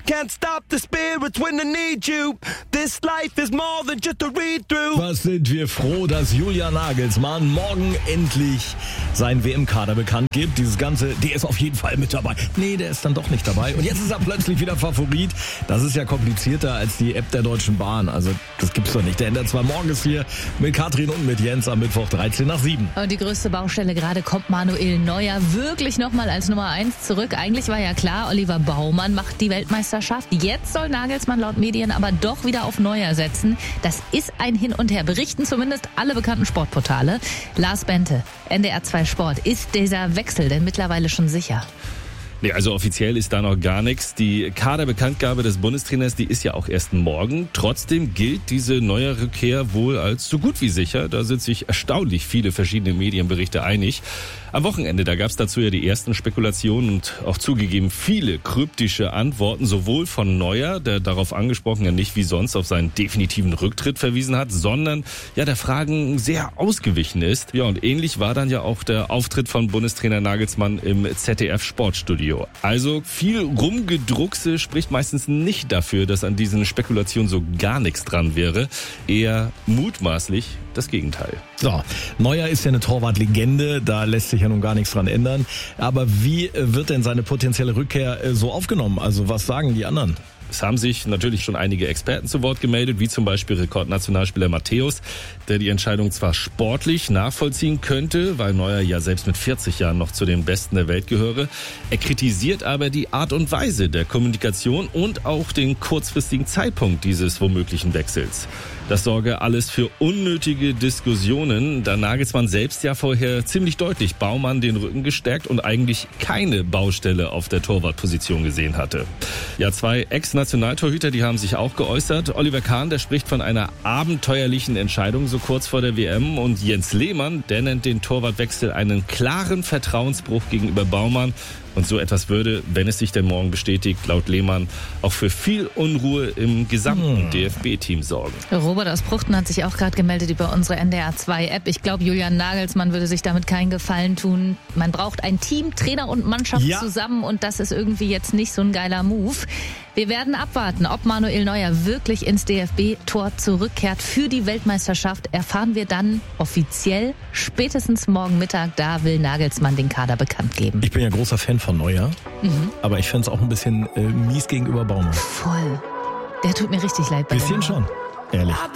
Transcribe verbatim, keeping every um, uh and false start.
can't stop the spirits when they need you. This life is more than just a read-through. Was sind wir froh, dass Julian Nagelsmann morgen endlich seinen W M-Kader bekannt gibt. Dieses Ganze, der ist auf jeden Fall mit dabei. Nee, der ist dann doch nicht dabei. Und jetzt ist er plötzlich wieder Favorit. Das ist ja komplizierter als die App der Deutschen Bahn. Also das gibt's doch nicht. Der ändert zwar morgens hier mit Katrin und mit Jens am Mittwoch dreizehn nach sieben. Und die größte Baustelle gerade, kommt Manuel Neuer wirklich nochmal als Nummer eins zurück? Eigentlich war ja klar, Oliver Baumann macht die Weltmeisterschaft. Jetzt soll Nagelsmann laut Medien aber doch wieder auf Neuer setzen. Das ist ein Hin und Her. Berichten zumindest alle bekannten Sportportale. Lars Bente, N D R zwei Sport. Ist dieser Wechsel denn mittlerweile schon sicher? Nee, also offiziell ist da noch gar nichts. Die Kaderbekanntgabe des Bundestrainers, die ist ja auch erst morgen. Trotzdem gilt diese neue Rückkehr wohl als so gut wie sicher. Da sind sich erstaunlich viele verschiedene Medienberichte einig. Am Wochenende, da gab es dazu ja die ersten Spekulationen und auch zugegeben viele kryptische Antworten, sowohl von Neuer, der darauf angesprochen ja nicht wie sonst auf seinen definitiven Rücktritt verwiesen hat, sondern ja der Fragen sehr ausgewichen ist. Ja, und ähnlich war dann ja auch der Auftritt von Bundestrainer Nagelsmann im Z D F-Sportstudio. Also viel Rumgedruckse spricht meistens nicht dafür, dass an diesen Spekulationen so gar nichts dran wäre. Eher mutmaßlich das Gegenteil. So, Neuer ist ja eine Torwartlegende, da lässt sich ja nun gar nichts dran ändern. Aber wie wird denn seine potenzielle Rückkehr so aufgenommen? Also was sagen die anderen? Es haben sich natürlich schon einige Experten zu Wort gemeldet, wie zum Beispiel Rekordnationalspieler Matthäus, der die Entscheidung zwar sportlich nachvollziehen könnte, weil Neuer ja selbst mit vierzig Jahren noch zu den Besten der Welt gehöre. Er kritisiert aber die Art und Weise der Kommunikation und auch den kurzfristigen Zeitpunkt dieses womöglichen Wechsels. Das sorge alles für unnötige Diskussionen, da Nagelsmann selbst ja vorher ziemlich deutlich Baumann den Rücken gestärkt und eigentlich keine Baustelle auf der Torwartposition gesehen hatte. Ja, zwei Ex-Nationaltorhüter, die haben sich auch geäußert. Oliver Kahn, der spricht von einer abenteuerlichen Entscheidung so kurz vor der W M, und Jens Lehmann, der nennt den Torwartwechsel einen klaren Vertrauensbruch gegenüber Baumann. Und so etwas würde, wenn es sich denn morgen bestätigt, laut Lehmann auch für viel Unruhe im gesamten hm. D F B-Team sorgen. Robert aus Pruchten hat sich auch gerade gemeldet über unsere N D R zwei App. Ich glaube, Julian Nagelsmann würde sich damit keinen Gefallen tun. Man braucht ein Team, Trainer und Mannschaft ja. zusammen, und das ist irgendwie jetzt nicht so ein geiler Move. Wir werden abwarten, ob Manuel Neuer wirklich ins D F B-Tor zurückkehrt für die Weltmeisterschaft. Erfahren wir dann offiziell spätestens morgen Mittag. Da will Nagelsmann den Kader bekannt geben. Ich bin ja großer Fan von Neuer, mhm. aber ich finde es auch ein bisschen äh, mies gegenüber Baumann. Voll. Der tut mir richtig leid. Bisschen schon, ehrlich.